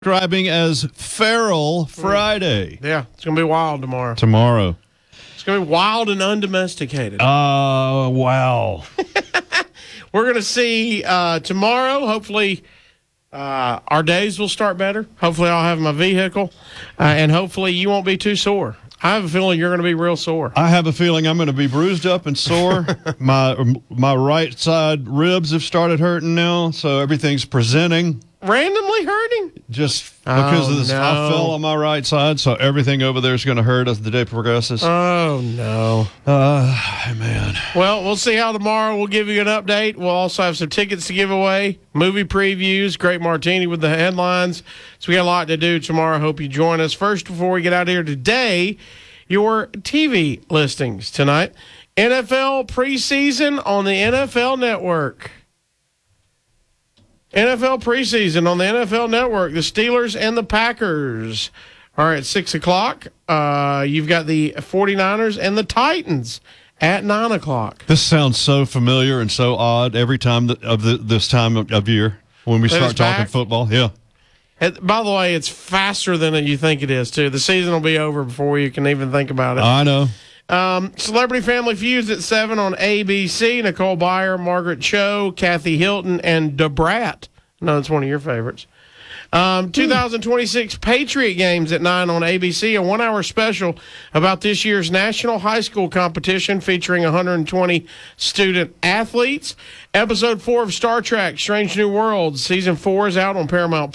describing as Feral Friday. Yeah, it's going to be wild tomorrow. It's going to be wild and undomesticated. Oh, wow. We're going to see tomorrow, hopefully, our days will start better. Hopefully, I'll have my vehicle, and hopefully, you won't be too sore. I have a feeling you're going to be real sore. I have a feeling I'm going to be bruised up and sore. My right side ribs have started hurting now, so everything's presenting. Randomly hurting? Just because of this. No. I fell on my right side, so everything over there is going to hurt as the day progresses. Oh, no. Man. Well, we'll see how tomorrow. We'll give you an update. We'll also have some tickets to give away, movie previews, Great Martini with the headlines. So we got a lot to do tomorrow. Hope you join us. First, before we get out of here today, your TV listings tonight. NFL preseason on the NFL Network. NFL preseason on the NFL Network. The Steelers and the Packers are at 6 o'clock. You've got the 49ers and the Titans at 9 o'clock. This sounds so familiar and so odd every time this time of year when we start talking football. Yeah. By the way, it's faster than you think it is, too. The season will be over before you can even think about it. I know. Celebrity Family Feuds at 7 on ABC. Nicole Byer, Margaret Cho, Kathy Hilton, and DeBrat. No, it's one of your favorites. 2026 Patriot Games at 9 on ABC. A 1-hour special about this year's National High School Competition featuring 120 student athletes. Episode 4 of Star Trek Strange New Worlds. Season 4 is out on Paramount+.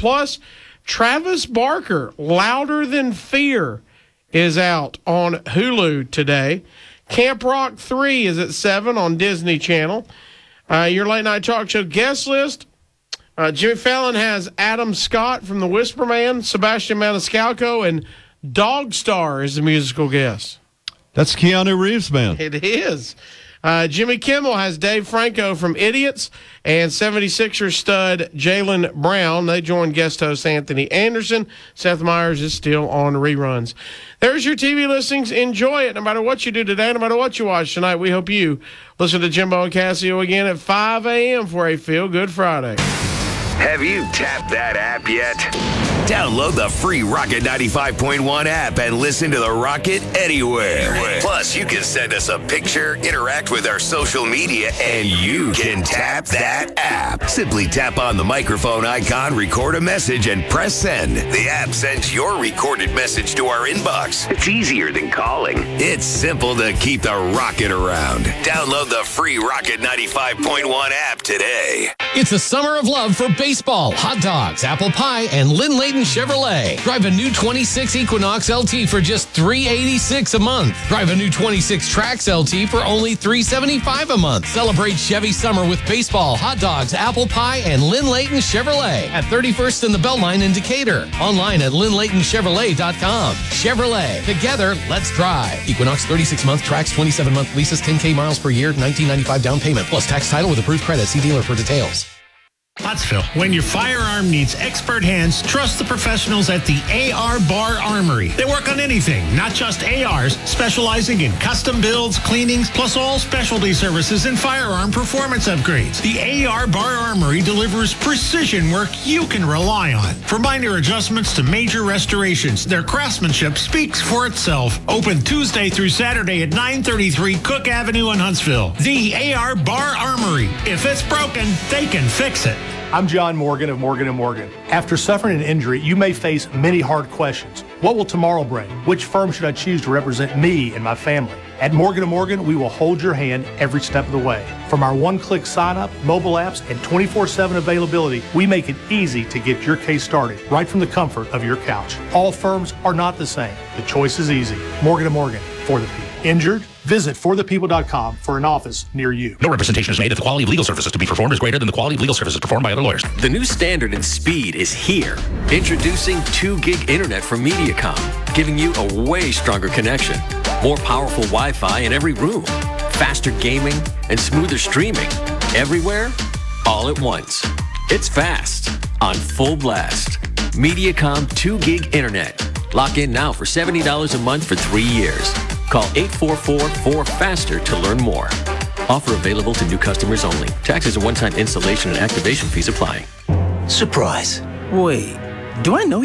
Travis Barker, Louder Than Fear, is out on Hulu today. Camp Rock 3 is at 7 on Disney Channel. Your late night talk show guest list. Jimmy Fallon has Adam Scott from The Whisper Man, Sebastian Maniscalco, and Dog Star is the musical guest. That's Keanu Reeves, man. It is. Jimmy Kimmel has Dave Franco from Idiots and 76ers stud Jaylen Brown. They join guest host Anthony Anderson. Seth Meyers is still on reruns. There's your TV listings. Enjoy it no matter what you do today, no matter what you watch tonight. We hope you listen to Jimbo and Casio again at 5 a.m. for a Feel Good Friday. Have you tapped that app yet? Download the free Rocket 95.1 app and listen to the Rocket anywhere. Plus, you can send us a picture, interact with our social media, and you can tap that app. Simply tap on the microphone icon, record a message, and press send. The app sends your recorded message to our inbox. It's easier than calling. It's simple to keep the rocket around. Download the free Rocket 95.1 app today. It's the summer of love for baseball, hot dogs, apple pie, and Lynn Layton Chevrolet. Drive a new 26 Equinox LT for just $386 a month. Drive a new 26 Trax LT for only $375 a month. Celebrate Chevy summer with baseball, hot dogs, apple pie, and Lynn Layton Chevrolet at 31st and the Beltline in Decatur. Online at LynnLaytonChevrolet.com. Chevrolet. Together, let's drive. Equinox 36-month, Trax 27-month leases, 10K miles per year, $19.95 down payment, plus tax title with approved credit. See dealer for details. Pottsville. When your firearm needs expert hands, trust the professionals at the AR Bar Armory. They work on anything, not just ARs, specializing in custom builds, cleanings, plus all specialty services and firearm performance upgrades. The AR Bar Armory delivers precision work you can rely on. From minor adjustments to major restorations, their craftsmanship speaks for itself. Open Tuesday through Saturday at 933 Cook Avenue in Huntsville. The AR Bar Armory. If it's broken, they can fix it. I'm John Morgan of Morgan & Morgan. After suffering an injury, you may face many hard questions. What will tomorrow bring? Which firm should I choose to represent me and my family? At Morgan & Morgan, we will hold your hand every step of the way. From our one-click sign-up, mobile apps, and 24/7 availability, we make it easy to get your case started right from the comfort of your couch. All firms are not the same. The choice is easy. Morgan & Morgan, for the people. Injured? Visit forthepeople.com for an office near you. No representation is made that the quality of legal services to be performed is greater than the quality of legal services performed by other lawyers. The new standard in speed is here. Introducing 2 gig internet from Mediacom, giving you a way stronger connection. More powerful Wi-Fi in every room. Faster gaming and smoother streaming. Everywhere, all at once. It's fast, on full blast. Mediacom 2 gig internet. Lock in now for $70 a month for 3 years. Call 844-4FASTER to learn more. Offer available to new customers only. Taxes and one-time installation and activation fees apply. Surprise. Wait. Do I know